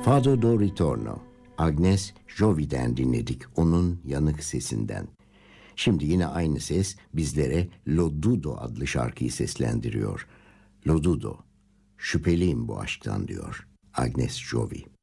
Fado do Ritorno, Agnes Jovi'den dinledik, onun yanık sesinden. Şimdi yine aynı ses bizlere Lodudo adlı şarkıyı seslendiriyor. Lodudo, şüpheliyim bu aşktan diyor Agnes Jovi.